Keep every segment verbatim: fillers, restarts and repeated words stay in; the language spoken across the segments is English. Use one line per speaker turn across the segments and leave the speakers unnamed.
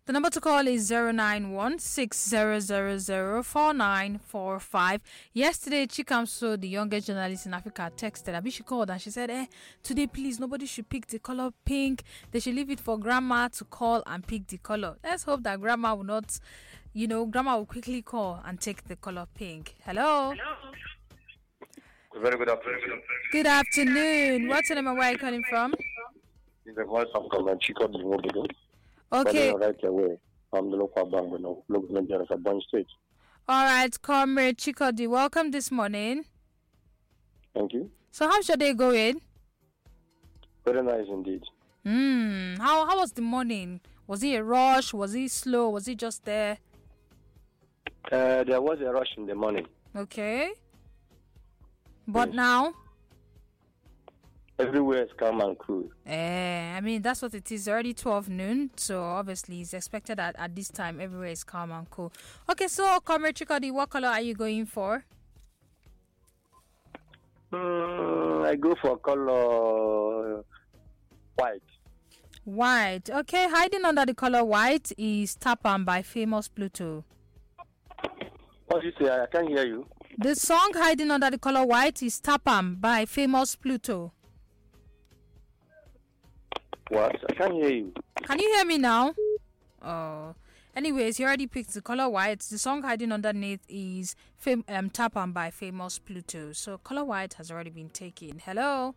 The number to call is zero nine one six zero zero zero four nine four five. Yesterday, Chikamso, the youngest journalist in Africa, texted. Abi she called and she said, eh, today, please, nobody should pick the color pink. They should leave it for grandma to call and pick the color. Let's hope that grandma will not, you know, grandma will quickly call and take the color pink. Hello?
Hello? Very good afternoon.
Good afternoon. What's your name and where are you calling from?
It's the voice of Commander Chico Diwobodo.
Okay.
Right away from the local bank, local manager of Bonn State.
All right, Comrade Chikodi, welcome this morning.
Thank you.
So how's your day going?
Very nice indeed.
Hmm. How how was the morning? Was it a rush? Was it slow? Was it just there?
Uh, there was a rush in the morning.
Okay. But
yes.
Now?
Everywhere is calm and cool.
Eh, I mean, that's what it is. Already twelve noon, so obviously it's expected that at this time everywhere is calm and cool. Okay, so Comrade Chikodi, what color are you going for?
Mm, I go for color white.
White. Okay, hiding under the color white is Tapam by Famous Pluto.
What did you say? I can't hear you.
The song hiding under the color white is Tapam by Famous Pluto.
What? I can't hear you.
Can you hear me now? Oh. Anyways, you already picked the color white. The song hiding underneath is fam- um, Tapam by Famous Pluto. So color white has already been taken. Hello?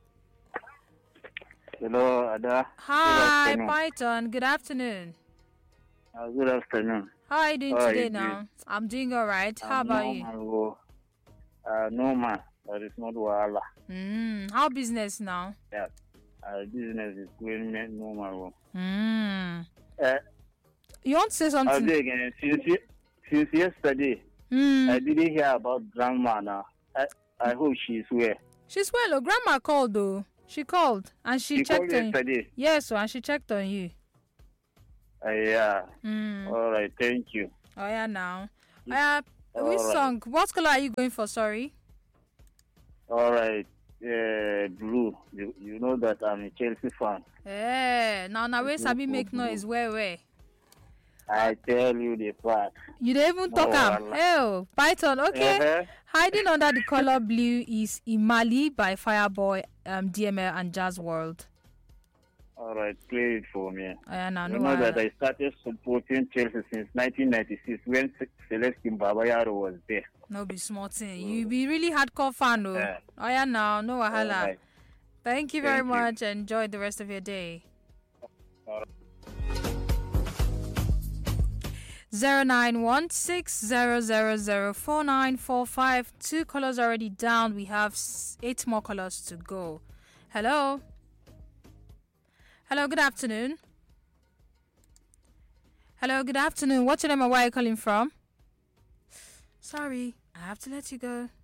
Hello, Ada.
Hi, Python. Good afternoon.
Uh, good afternoon.
How are you doing
How
today
you
now?
doing?
I'm doing all right. How
I'm
about you?
normal. Uh, no man, that is not wahala.
Mm, how business now?
Yeah, uh, business is going normal.
Mm.
Uh,
You want to say
I'll
something?
do again. Since, ye- since yesterday,
Mm.
I didn't hear about grandma now. I, I hope she's well.
She's well. Oh, grandma called though. She called and she,
She
checked
called
on you.
yesterday.
Yes, so and she checked on you.
Uh, yeah.
Mm.
All right, thank you.
Oh yeah, now. Oh, yeah.
All
Which
right.
song? What color are you going for? Sorry.
All right, uh, Blue. You, you know that I'm a Chelsea fan.
Eh, now now we
Blue
sabi
for
make
blue.
noise. Where where?
I tell you the fact.
You don't even talk
No,
am.
Allah.
Oh, Python. Okay.
Uh-huh.
Hiding under the color blue is Imali by Fireboy, um, D M L and Jazz World.
All right, play it for me.
Oh yeah, now
You
no.
know that
wahala.
I started supporting Chelsea since nineteen ninety-six when Ce- Celestine Babayaro was there.
No be small thing. You be really hardcore fan though.
Yeah.
Oh yeah, now no
All
wahala.
right.
Thank you very
Thank you.
much. Enjoy the rest of your day.
All right.
Zero nine one six zero zero zero four nine four five. Two colors already down. We have s- eight more colors to go. Hello. Hello. Good afternoon. Hello. Good afternoon. What's your name and where are you calling from? Sorry, I have to let you go.